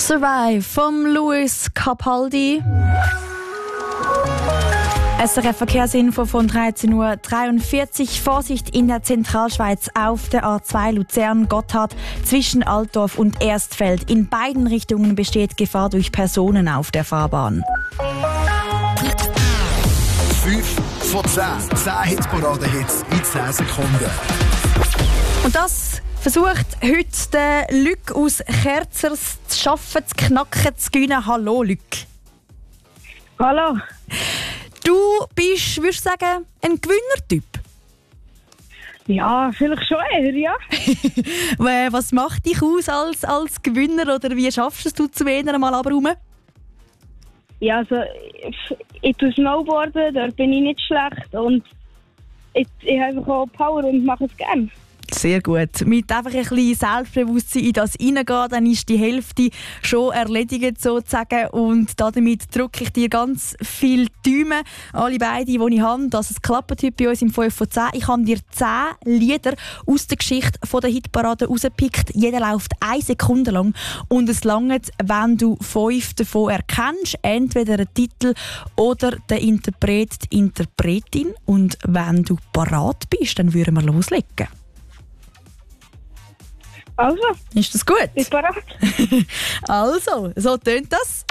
Survive vom Louis Capaldi. SRF Verkehrsinfo von 13:43 Uhr. Vorsicht in der Zentralschweiz auf der A2 Luzern-Gotthard zwischen Altdorf und Erstfeld. In beiden Richtungen besteht Gefahr durch Personen auf der Fahrbahn. 5 von 10. 10 Hitparade-Hits in 10 Sekunden. Und das versucht heute der Luc aus Kerzers zu schaffen, zu knacken, zu gewinnen. Hallo Luc. Hallo. Du bist, würdest du sagen, ein Gewinnertyp? Ja, vielleicht schon eher, ja. Was macht dich aus als Gewinner oder wie schaffst du es zu mal rum? Ja, also ich tue Snowboarden, dort bin ich nicht schlecht und ich habe einfach auch Power und mache es gerne. Sehr gut. Mit einfach ein bisschen Selbstbewusstsein in das hineingehen, dann ist die Hälfte schon erledigt sozusagen. Und damit drücke ich dir ganz viel Daumen, alle beide, die ich habe, dass es klappt heute bei uns im 5 von 10. Ich habe dir 10 Lieder aus der Geschichte von der Hitparade rausgepickt. Jeder läuft 1 Sekunde lang und es langt, wenn du 5 davon erkennst, entweder den Titel oder den Interpret, die Interpretin. Und wenn du parat bist, dann würden wir loslegen. Also, ist das gut? bist du bereit? Also, so tönt das.